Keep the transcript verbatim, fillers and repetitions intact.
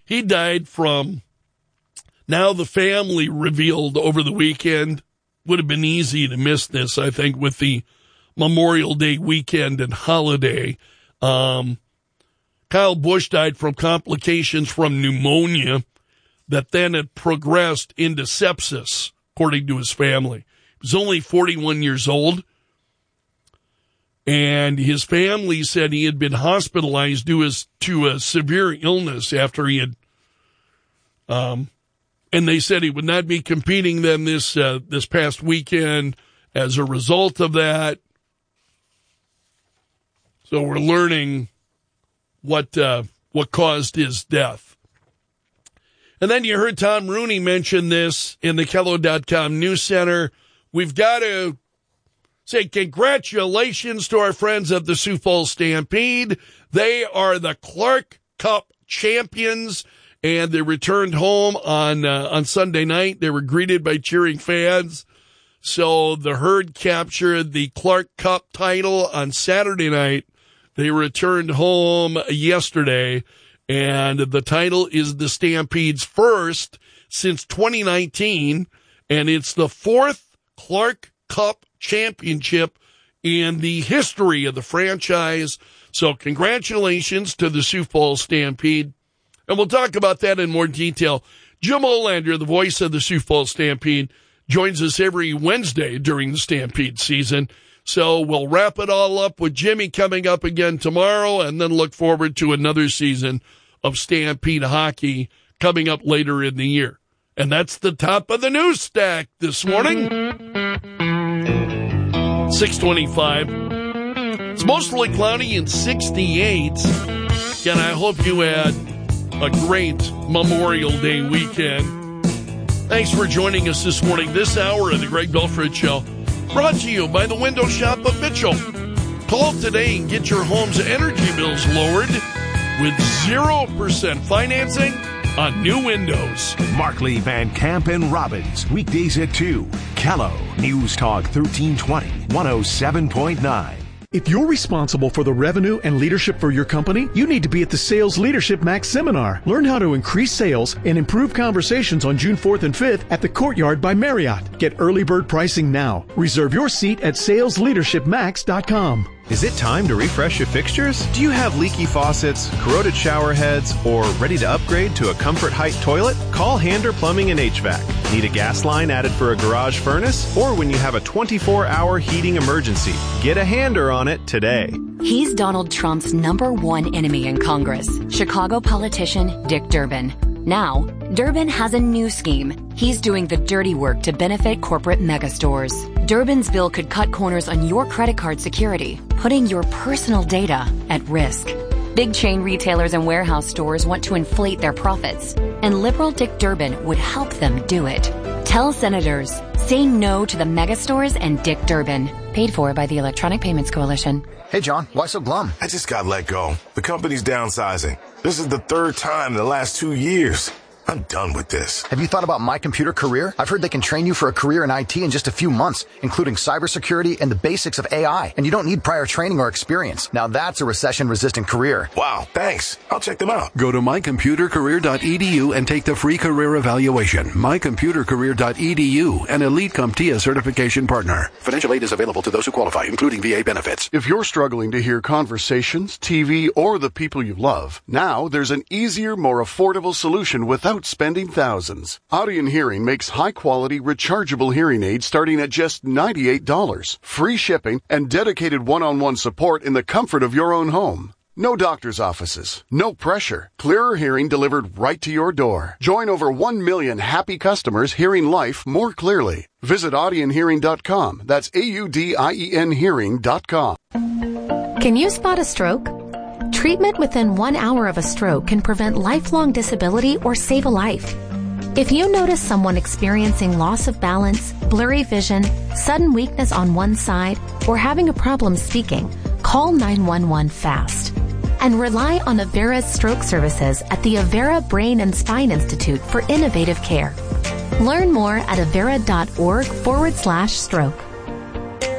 He died from, now the family revealed over the weekend, would have been easy to miss this, I think, with the Memorial Day weekend and holiday. Um, Kyle Busch died from complications from pneumonia that then had progressed into sepsis, according to his family. He was only forty-one years old, and his family said he had been hospitalized due to a severe illness after he had, um, and they said he would not be competing then this uh, this past weekend as a result of that. So we're learning what uh, what caused his death. And then you heard Tom Rooney mention this in the Kello dot com News Center. We've got to say congratulations to our friends at the Sioux Falls Stampede. They are the Clark Cup champions, and they returned home on uh, on Sunday night. They were greeted by cheering fans. So the Herd captured the Clark Cup title on Saturday night. They returned home yesterday, and the title is the Stampede's first since twenty nineteen, and it's the fourth Clark Cup championship in the history of the franchise. So congratulations to the Sioux Falls Stampede. And we'll talk about that in more detail. Jim Olander, the voice of the Sioux Falls Stampede, joins us every Wednesday during the Stampede season. So we'll wrap it all up with Jimmy coming up again tomorrow, and then look forward to another season of Stampede hockey coming up later in the year. And that's the top of the news stack this morning. six twenty-five. It's mostly cloudy and sixty-eight. Again, I hope you had a great Memorial Day weekend. Thanks for joining us this morning. This hour of the Greg Belford Show, brought to you by the Window Shop of Mitchell. Call today and get your home's energy bills lowered with zero percent financing on new windows. Markley, Van Camp, and Robbins, weekdays at two. Kello, News Talk thirteen twenty, one oh seven point nine. If you're responsible for the revenue and leadership for your company, you need to be at the Sales Leadership Max Seminar. Learn how to increase sales and improve conversations on June fourth and fifth at the Courtyard by Marriott. Get early bird pricing now. Reserve your seat at sales leadership max dot com. Is it time to refresh your fixtures? Do you have leaky faucets, corroded shower heads, or ready to upgrade to a Comfort Height toilet? Call Hander Plumbing and H V A C. Need a gas line added for a garage furnace? Or when you have a twenty-four hour heating emergency? Get a Hander on it today. He's Donald Trump's number one enemy in Congress, Chicago politician Dick Durbin. Now, Durbin has a new scheme. He's doing the dirty work to benefit corporate megastores. Durbin's bill could cut corners on your credit card security, putting your personal data at risk. Big chain retailers and warehouse stores want to inflate their profits, and liberal Dick Durbin would help them do it. Tell senators, say no to the megastores and Dick Durbin. Paid for by the Electronic Payments Coalition. Hey, John, why so glum? I just got let go. The company's downsizing. This is the third time in the last two years. I'm done with this. Have you thought about My Computer Career? I've heard they can train you for a career in I T in just a few months, including cybersecurity and the basics of A I. And you don't need prior training or experience. Now that's a recession-resistant career. Wow, thanks. I'll check them out. Go to my computer career dot e d u and take the free career evaluation. my computer career dot e d u, an Elite CompTIA certification partner. Financial aid is available to those who qualify, including V A benefits. If you're struggling to hear conversations, T V, or the people you love, now there's an easier, more affordable solution without spending thousands. Audion Hearing makes high-quality, rechargeable hearing aids starting at just ninety-eight dollars. Free shipping and dedicated one-on-one support in the comfort of your own home. No doctor's offices, no pressure. Clearer hearing delivered right to your door. Join over one million happy customers hearing life more clearly. Visit audion hearing dot com. That's A U D I E N hearing dot com. Can you spot a stroke? Treatment within one hour of a stroke can prevent lifelong disability or save a life. If you notice someone experiencing loss of balance, blurry vision, sudden weakness on one side, or having a problem speaking, call nine one one fast. And rely on Avera's stroke services at the Avera Brain and Spine Institute for innovative care. Learn more at avera dot org forward slash stroke.